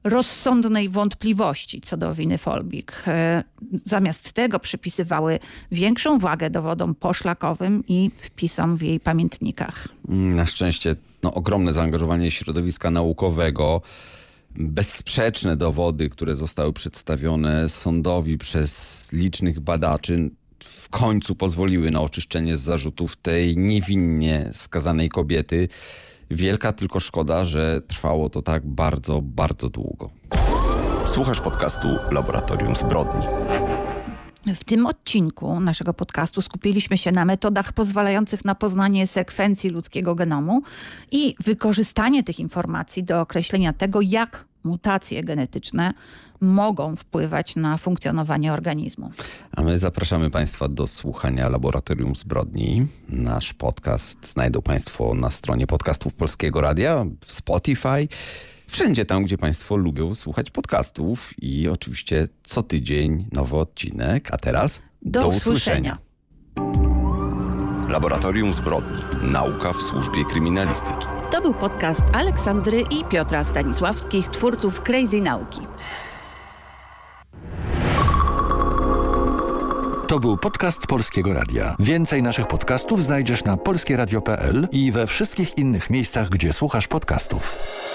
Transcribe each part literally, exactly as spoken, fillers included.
rozsądnej wątpliwości co do winy Folbig. Zamiast tego przypisywały większą wagę dowodom poszlakowym i wpisom w jej pamiętnikach. Na szczęście no, ogromne zaangażowanie środowiska naukowego, bezsprzeczne dowody, które zostały przedstawione sądowi przez licznych badaczy, w końcu pozwoliły na oczyszczenie z zarzutów tej niewinnie skazanej kobiety. Wielka tylko szkoda, że trwało to tak bardzo, bardzo długo. Słuchasz podcastu Laboratorium Zbrodni. W tym odcinku naszego podcastu skupiliśmy się na metodach pozwalających na poznanie sekwencji ludzkiego genomu i wykorzystanie tych informacji do określenia tego, jak mutacje genetyczne mogą wpływać na funkcjonowanie organizmu. A my zapraszamy Państwa do słuchania Laboratorium Zbrodni. Nasz podcast znajdą Państwo na stronie podcastów Polskiego Radia, w Spotify, wszędzie tam, gdzie Państwo lubią słuchać podcastów i oczywiście co tydzień nowy odcinek. A teraz do, do usłyszenia. Laboratorium Zbrodni. Nauka w służbie kryminalistyki. To był podcast Aleksandry i Piotra Stanisławskich, twórców Crazy Nauki. To był podcast Polskiego Radia. Więcej naszych podcastów znajdziesz na polskieradio kropka pe el i we wszystkich innych miejscach, gdzie słuchasz podcastów.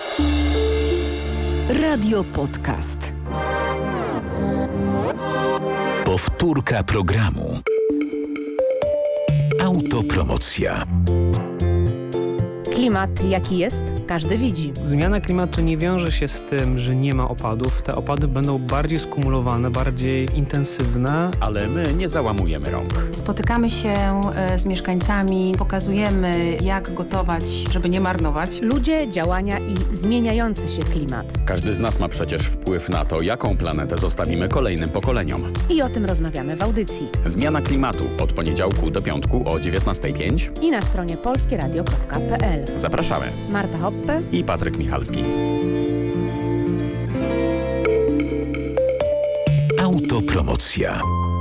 Radio Podcast. Powtórka programu. Autopromocja. Klimat jaki jest, każdy widzi. Zmiana klimatu nie wiąże się z tym, że nie ma opadów. Te opady będą bardziej skumulowane, bardziej intensywne. Ale my nie załamujemy rąk. Spotykamy się z mieszkańcami, pokazujemy jak gotować, żeby nie marnować. Ludzie, działania i zmieniający się klimat. Każdy z nas ma przecież wpływ na to, jaką planetę zostawimy kolejnym pokoleniom. I o tym rozmawiamy w audycji. Zmiana klimatu od poniedziałku do piątku o dziewiętnasta pięć i na stronie polskieradio kropka pe el. Zapraszamy. Marta Hoppe i Patryk Michalski. Autopromocja.